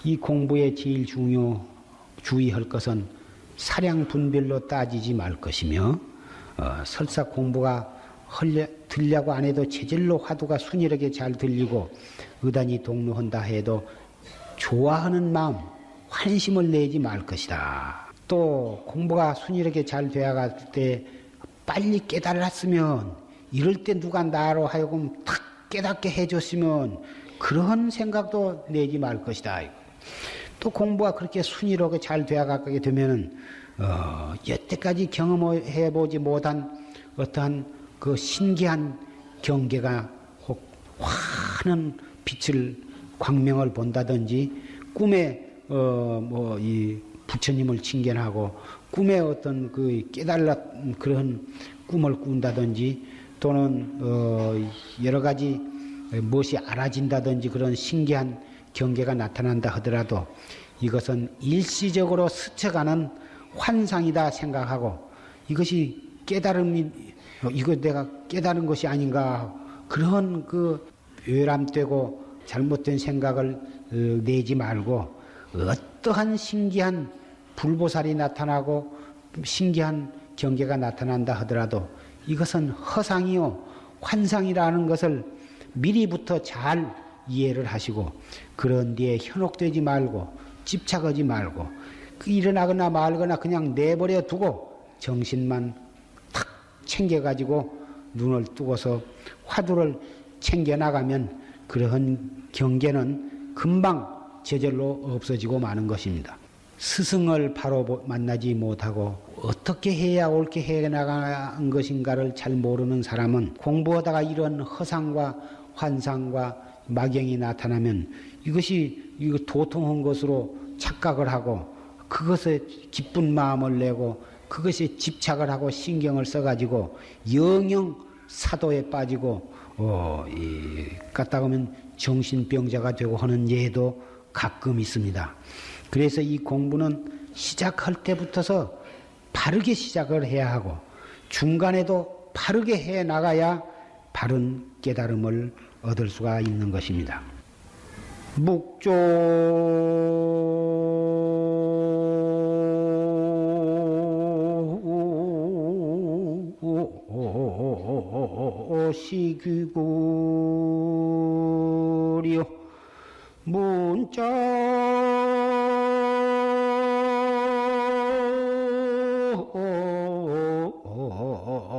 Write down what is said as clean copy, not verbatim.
이 공부에 제일 주의할 것은 사량 분별로 따지지 말 것이며, 설사 공부가 들려고 안 해도 제절로 화두가 순이하게 잘 들리고 의단이 동로한다 해도 좋아하는 마음, 환심을 내지 말 것이다. 또 공부가 순이하게 잘 되어갈 때 빨리 깨달았으면, 이럴 때 누가 나로 하여금 탁 깨닫게 해줬으면, 그런 생각도 내지 말 것이다. 또 공부가 그렇게 순이하게 잘 되어가게 되면은 여태까지 경험해보지 못한 어떠한 그 신기한 경계가 혹 환한 빛을 광명을 본다든지, 꿈에 이 부처님을 칭견하고 꿈에 어떤 그 깨달은 그런 꿈을 꾼다든지, 또는 여러 가지 무엇이 알아진다든지 그런 신기한 경계가 나타난다 하더라도 이것은 일시적으로 스쳐가는 환상이다 생각하고, 이것이 깨달음이, 이거 내가 깨달은 것이 아닌가, 그런 그 외람되고 잘못된 생각을 내지 말고, 어떠한 신기한 불보살이 나타나고 신기한 경계가 나타난다 하더라도 이것은 허상이요 환상이라는 것을 미리부터 잘 이해를 하시고, 그런 뒤에 현혹되지 말고 집착하지 말고, 일어나거나 말거나 그냥 내버려 두고 정신만 탁 챙겨가지고 눈을 뜨고서 화두를 챙겨나가면 그러한 경계는 금방 저절로 없어지고 마는 것입니다. 스승을 바로 만나지 못하고 어떻게 해야 옳게 해나가는 것인가를 잘 모르는 사람은 공부하다가 이런 허상과 환상과 막연히 나타나면 이것이 도통한 것으로 착각을 하고, 그것에 기쁜 마음을 내고 그것에 집착을 하고 신경을 써가지고 영영 사도에 빠지고 갖다 보면 정신병자가 되고 하는 예도 가끔 있습니다. 그래서 이 공부는 시작할 때부터서 바르게 시작을 해야 하고 중간에도 바르게 해 나가야 바른 깨달음을 얻을 수가 있는 것입니다. 묵조 시귀구려 문자